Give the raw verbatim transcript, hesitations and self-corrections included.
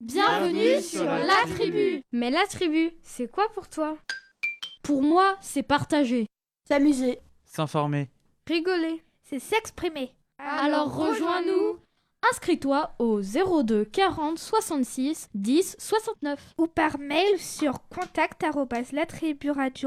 Bienvenue sur La Tribu. Mais La Tribu, c'est quoi pour toi? Pour moi, c'est partager. S'amuser. S'informer. Rigoler. C'est s'exprimer. Alors rejoins-nous. Inscris-toi au zéro deux quarante soixante-six dix soixante-neuf ou par mail sur contact arobase latriburadio